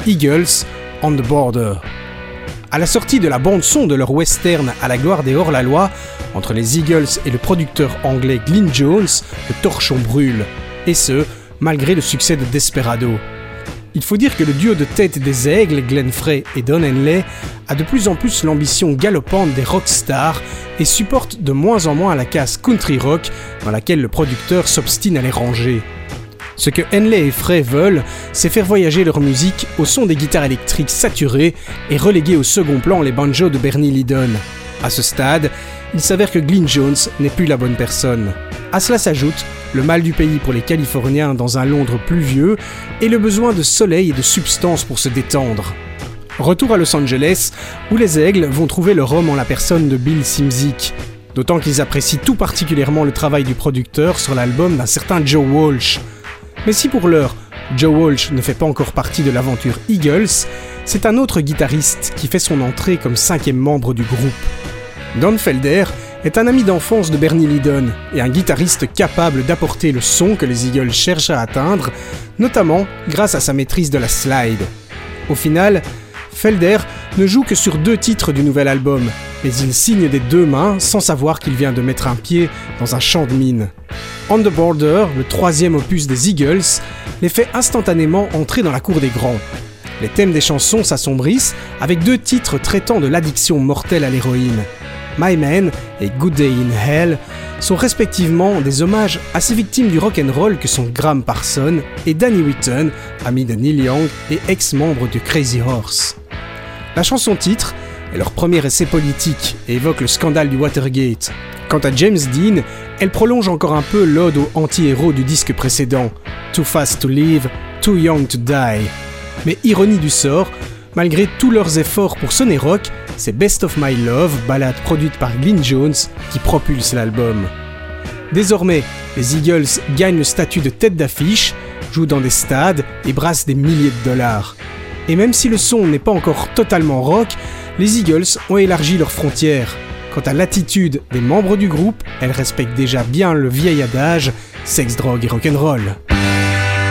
Eagles, On the Border. À la sortie de la bande-son de leur western à la gloire des hors-la-loi, entre les Eagles et le producteur anglais Glyn Jones, le torchon brûle. Et ce, malgré le succès de Desperado. Il faut dire que le duo de tête des aigles, Glenn Frey et Don Henley, a de plus en plus l'ambition galopante des rockstars et supporte de moins en moins la case country rock dans laquelle le producteur s'obstine à les ranger. Ce que Henley et Frey veulent, c'est faire voyager leur musique au son des guitares électriques saturées et reléguer au second plan les banjos de Bernie Leadon. À ce stade, il s'avère que Glyn Jones n'est plus la bonne personne. À cela s'ajoute le mal du pays pour les Californiens dans un Londres pluvieux et le besoin de soleil et de substance pour se détendre. Retour à Los Angeles, où les aigles vont trouver leur homme en la personne de Bill Szymczyk, d'autant qu'ils apprécient tout particulièrement le travail du producteur sur l'album d'un certain Joe Walsh. Mais si pour l'heure, Joe Walsh ne fait pas encore partie de l'aventure Eagles, c'est un autre guitariste qui fait son entrée comme 5e membre du groupe. Don Felder est un ami d'enfance de Bernie Leadon et un guitariste capable d'apporter le son que les Eagles cherchent à atteindre, notamment grâce à sa maîtrise de la slide. Au final, Felder ne joue que sur 2 titres du nouvel album, mais il signe des 2 mains sans savoir qu'il vient de mettre un pied dans un champ de mine. On the Border, le 3e opus des Eagles, les fait instantanément entrer dans la cour des grands. Les thèmes des chansons s'assombrissent avec 2 titres traitant de l'addiction mortelle à l'héroïne. My Man et Good Day in Hell sont respectivement des hommages à ces victimes du rock'n'roll que sont Graham Parsons et Danny Whitten, ami de Neil Young et ex-membre de Crazy Horse. La chanson-titre est leur premier essai politique et évoque le scandale du Watergate. Quant à James Dean, elle prolonge encore un peu l'ode aux anti-héros du disque précédent, Too Fast to Live, Too Young to Die. Mais ironie du sort, malgré tous leurs efforts pour sonner rock, c'est Best of My Love, ballade produite par Glyn Jones, qui propulse l'album. Désormais, les Eagles gagnent le statut de tête d'affiche, jouent dans des stades et brassent des milliers de dollars. Et même si le son n'est pas encore totalement rock, les Eagles ont élargi leurs frontières. Quant à l'attitude des membres du groupe, elle respecte déjà bien le vieil adage « sexe, drogue et rock'n'roll ».